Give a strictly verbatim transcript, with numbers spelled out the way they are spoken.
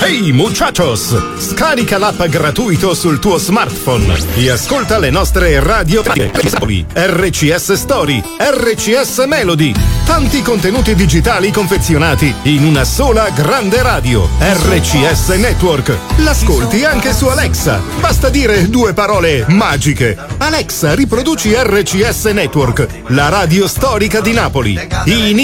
Hey muchachos! Scarica l'app gratuito sul tuo smartphone e ascolta le nostre radio R C S Story, R C S Melody, tanti contenuti digitali confezionati in una sola grande radio. R C S Network. L'ascolti anche su Alexa. Basta dire due parole magiche. Alexa, riproduci R C S Network, la radio storica di Napoli. In